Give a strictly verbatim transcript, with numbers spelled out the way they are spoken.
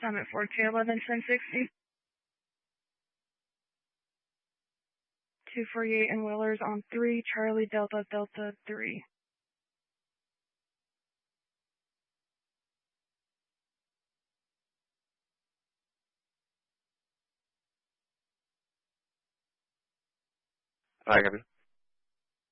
Summit four K eleven ten sixty. two forty-eight and Willers on three, Charlie Delta Delta three. Hi, Gabby.